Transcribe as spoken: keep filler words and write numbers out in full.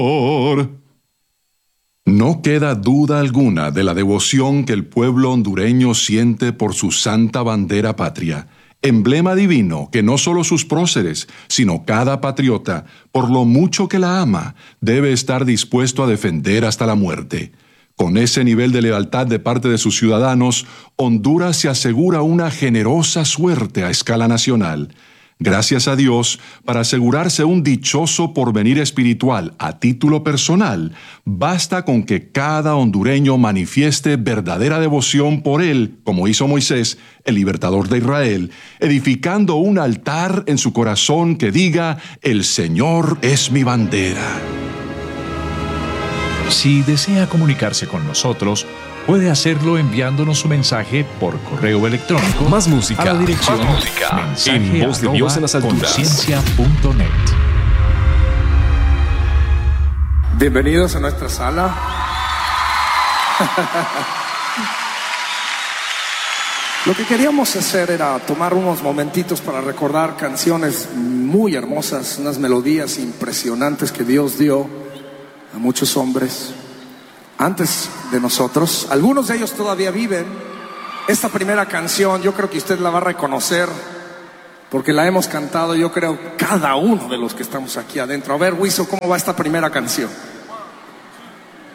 No queda duda alguna de la devoción que el pueblo hondureño siente por su santa bandera patria, emblema divino que no solo sus próceres, sino cada patriota, por lo mucho que la ama, debe estar dispuesto a defender hasta la muerte. Con ese nivel de lealtad de parte de sus ciudadanos, Honduras se asegura una generosa suerte a escala nacional. Gracias a Dios, para asegurarse un dichoso porvenir espiritual a título personal, basta con que cada hondureño manifieste verdadera devoción por él, como hizo Moisés, el libertador de Israel, edificando un altar en su corazón que diga: «El Señor es mi bandera». Si desea comunicarse con nosotros, puede hacerlo enviándonos su mensaje por correo electrónico. Más música, a la dirección más música, mensaje en Voz de Dios en las alturas. conciencia punto net. Bienvenidos a nuestra sala. Lo que queríamos hacer era tomar unos momentitos para recordar canciones muy hermosas, unas melodías impresionantes que Dios dio a muchos hombres antes de nosotros. Algunos de ellos todavía viven. Esta primera canción yo creo que usted la va a reconocer porque la hemos cantado, yo creo, cada uno de los que estamos aquí adentro. A ver, Wiso, ¿cómo va esta primera canción?